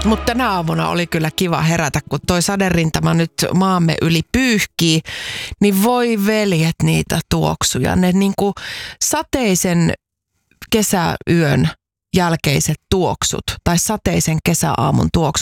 Mutta tänä aamuna oli kyllä kiva herätä, kun toi saderintama nyt maamme yli pyyhkii, niin voi veljet niitä tuoksuja. Ne niinku sateisen kesäyön jälkeiset tuoksut tai sateisen kesäaamun tuoksut.